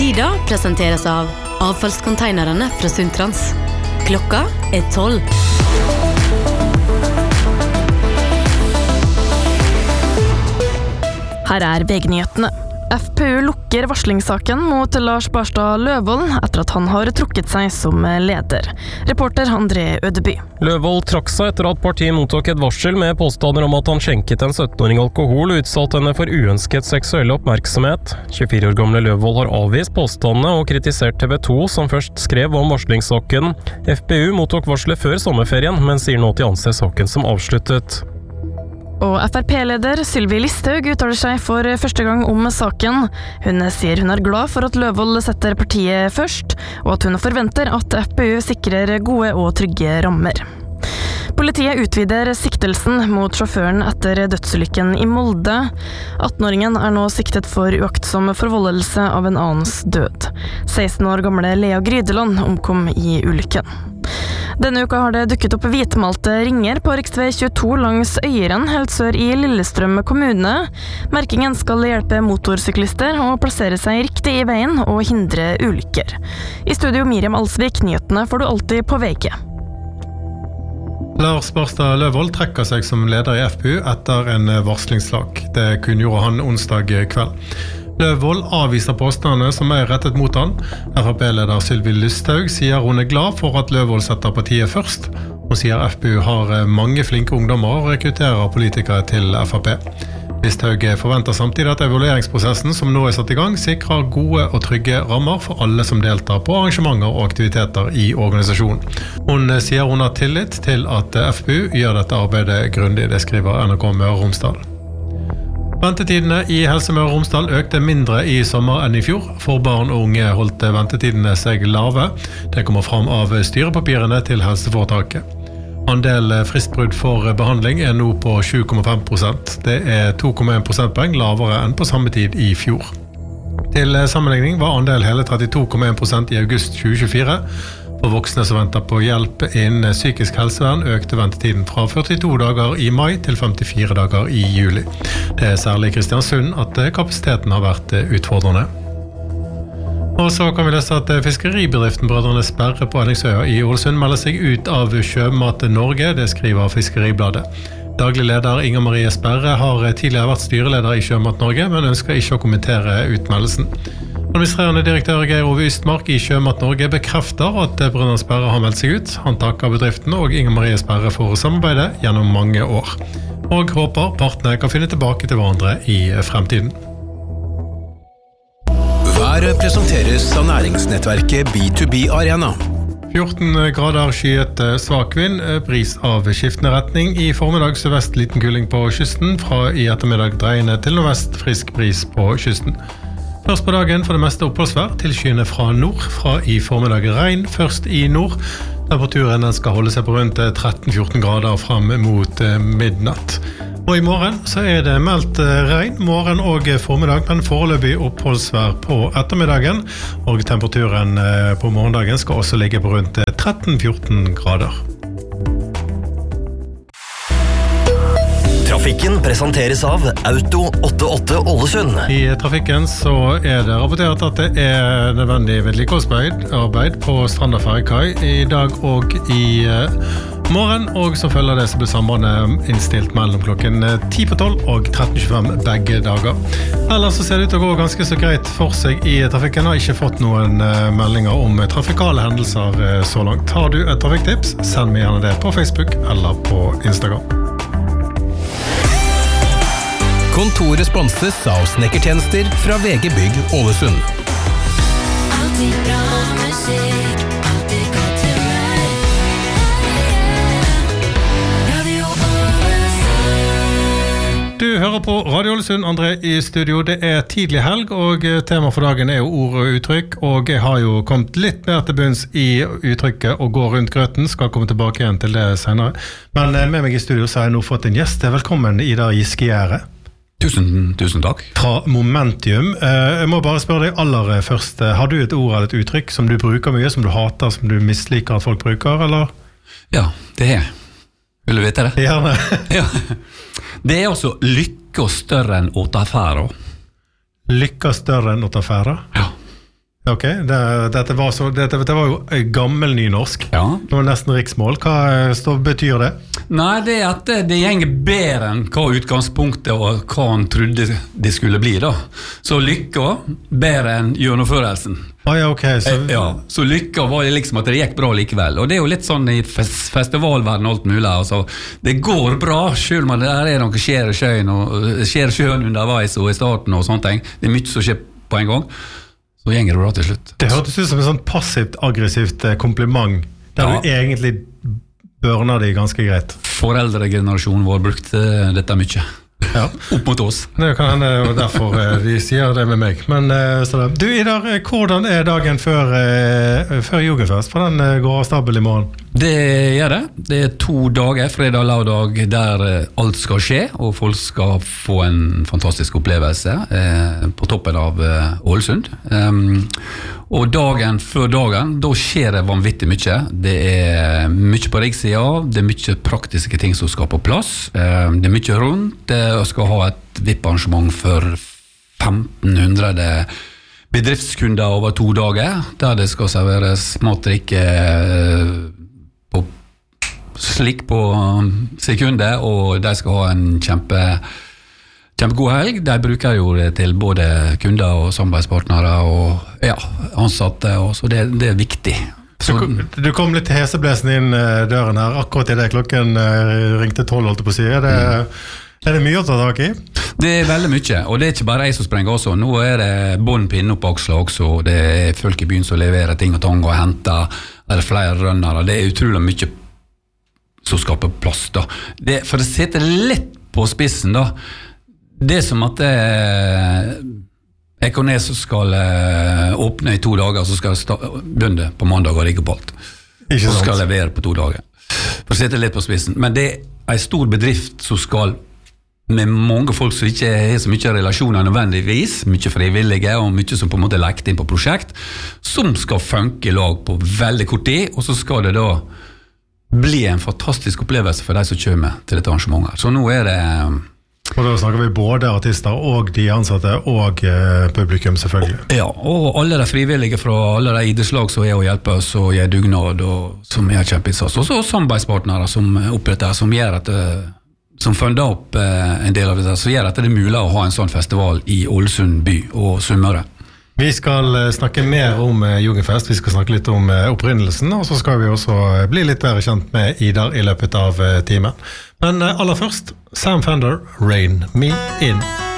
Tida presenteres av avfallskonteinerne fra Sundtrans. Klokka 12. Her VG-nyhetene. FPU lukker varslingssaken mot Lars Barstad Løvold etter at han har trukket seg som leder. Reporter André Ødeby. Løvold trakk seg etter at partiet mottok et varsel med påstander om at han skjenket en 17-åring alkohol og utsatt henne for uønsket seksuell oppmerksomhet. 24 år gamle Løvold har avvist påstandene og kritisert TV 2 som først skrev om varslingssaken. FPU mottok varslet før sommerferien, men sier nå at de anser saken som avsluttet. Og FRP-leder Sylvi Listhaug uttaler seg for første gang om saken. Hun sier hun er glad for at Løvold setter partiet først, og at hun forventer at FPU sikrer gode og trygge rammer. Politiet utvider siktelsen mot sjåføren etter dødsulykken i Molde. 18-åringen er nå siktet for uaktsom forvoldelse av en annens død. 16 år gamle Lea Grydeland omkom i ulykken. Denne uka har det dukket opp hvitmalte ringer på riksvei 22 langs Øyeren, helt sør i Lillestrøm kommune. Merkingen skal hjelpe motorsyklister å plassere seg riktig i veien og hindre ulykker. I studio Miriam Alsvik, nyhetene får du alltid på VG. Lars Barstad Løvold trekker seg som leder i FPU etter en varslingssak. Det kunngjorde han onsdag kveld. Løvold avviser påstandene som er rettet mot han. FrP-leder Sylvi Listhaug sier hun er glad for at Løvold setter partiet først. Hun sier FPU har mange flinke ungdommer og rekrutterer politikere til FrP. Listhaug forventer samtidig at evalueringsprosessen som nå er satt i gang, sikrer gode og trygge rammer for alle som deltar på arrangementer og aktiviteter i organisasjonen. Hun sier hun har tillit til at FPU gjør dette arbeidet grundig, det skriver NRK Møre og Romsdal. Ventetidene i Helse Møre og Romsdal økte mindre i sommer enn i fjor. For barn og unge holdt ventetidene seg lave. Det kommer fram av styrepapirene til helseforetaket. Andel fristbrudd for behandling er nå på 7,5%. Det er 2,1 prosentpoeng lavere enn på samme tid i fjor. Til sammenligning var andel hele 32,1% i august 2024. For voksne som venter på hjelp innen psykisk helsevern økte ventetiden fra 42 dager i mai til 54 dager i juli. Det er særlig i Kristiansund at kapasiteten har vært utfordrende. Og så kan vi lese at fiskeribedriften Brødrene Sperre på Enningsøya i Ålesund melder seg ut av Sjømat Norge, det skriver Fiskeribladet. Daglig leder Inger Marie Sperre har tidligere vært styreleder i Sjømat Norge, men ønsker ikke å kommentere utmeldelsen. Administrerende direktør Geir Ove Ystmark i Sjømat Norge bekrefter at Brødrene Sperre har meldt seg ut. Han takker bedriften og Inger Marie Sperre for samarbeidet gjennom mange år. Og håper partene kan finne tilbake til hverandre i fremtiden. Været presenteres av næringsnettverket B2B Arena. 14 grader skyet svak vind, bris av skiftende retning. I formiddag sørvest liten kuling på kysten, fra i ettermiddag dreiende til nordvest frisk bris på kysten. Først på dagen for det meste oppholdsvær, tilskyende fra nord, fra i formiddag regn, først i nord. Temperaturen skal holde seg på rundt 13-14 grader frem mot midnatt. Og i morgen så er det meldt regn, morgen og formiddag, men foreløpig oppholdsvær på ettermiddagen, og temperaturen på morgendagen skal også ligge på rundt 13-14 grader. Trafikken presenteres av Auto 88 Ålesund. I trafikken så er det rapportert at det er nødvendig vedlikeholdsarbeid på Stranda ferjekai i dag og i morgen, og som følger det så blir sambandet innstilt mellom klokken 10:12 og 13:25 begge dager. Ellers så ser det ut til å gå ganske så greit for seg i trafikken. Har ikke fått noen meldinger om trafikale hendelser så langt. Har du et trafikktips, send meg gjerne det på Facebook eller på Instagram. Kontoret sponses av snekkertjenester fra VG Bygg Ålesund. Alltid bra musikk, alltid godt humør. Radio Ålesund. Du hører på Radio Ålesund, André i studio. Det er tidlig helg, og tema for dagen er jo ord og uttrykk, og jeg har jo kommet litt mer til bunns i uttrykket å gå rundt grøten, skal komme tilbake igjen til det senere. Men med meg i studio så har jeg nå fått en gjest. Velkommen, Ida Giskegjerde. Tusen takk. Fra Momentium. Jeg må bare spørre deg aller først. Har du et ord eller et uttrykk som du bruker mye, som du hater, som du misliker at folk bruker, eller? Ja, det er. Vil du vite det? Gjerne. Ja. Det er altså lykka større enn åtafæra. Lykka større enn åtafæra? Ja. Ok, dette var jo gammel nynorsk. Ja. Det var nesten riksmål. Hva betyr det? Nei, det er at det gjenger bedre enn hva utgangspunktet og hva han trodde det skulle bli da. Så lykka bedre enn gjennomførelsen. Ja, ok. Så lykka var det liksom at det gikk bra likevel. Og det er jo litt sånn i festivalverden og alt mulig. Altså, det går bra, selv om det er noe skjer i sjøen underveis og i starten og sånne ting. Det er mye som skjer på en gang. Så gjenger det bra til slutt. Det hørtes ut som en sånn passivt, aggressivt kompliment, der du egentlig børner det ganske greit. Foreldregenerasjonen vår brukte dette mye. Ja. Opp mot oss. Det kan hende, og derfor de sier det med meg. Men du, Idar, hvordan er dagen før Jugendfest? For den går av stabel i morgen. Det gjør det. Det er 2 dager, fredag og lørdag, der alt skal skje, og folk skal få en fantastisk opplevelse på toppen av Ålesund. Og dagen før dagen, da skjer det vanvittig mye. Det er mye på rikssiden, det er mye praktiske ting som skal på plass, det er mye rundt, det skal ha et VIP-arrangement for 1500 bedriftskunder over 2 dager, der det skal serveres matdrikke slik på sekunder, og de skal ha en kjempegod helg. De bruker jo det til både kunder og samarbeidspartnere og ansatte, og så det er viktig. Du kom litt heseblesen inn døren her, akkurat i det klokken ringte 12, holdt på å si. Er det mye å ta tak i? Det er veldig mye, og det er ikke bare jeg som sprenger også. Nå er det bånd pinne opp på aksler også, og det er folk i byen som leverer ting og tang og henter, det er flere rønnere, det er utrolig mye som skaper plass da. For det sitter litt på spissen da. Det er som at Ekornes skal åpne i 2 dager, så skal begynne på mandag og rigge på alt. Og skal levere på 2 dager. For det sitter litt på spissen. Men det er en stor bedrift som skal, med mange folk som ikke har så mye relasjoner nødvendigvis, mye frivillige og mye som på en måte er lekt inn på prosjekt, som skal funke i lag på veldig kort tid, og så skal det da bli en fantastisk opplevelse for de som kommer til dette arrangementet. Så nå er det... Og da snakker vi både artister og de ansatte og publikum selvfølgelig. Ja, og alle de frivillige fra alle de idrettslag som er å hjelpe oss og gjør dugnad og som er kjempeinnsats. Og så samarbeidspartnere som oppretter, som gjør at som funder opp en del av det, så gjør at det er mulig å ha en sånn festival i Ålesund by og Sunnmøre. Vi skal snakke mer om Jugendfest, vi skal snakke litt om opprinnelsen, og så skal vi også bli litt bedre kjent med Idar i løpet av timen. Men aller først, Sam Fender, Rain Me In.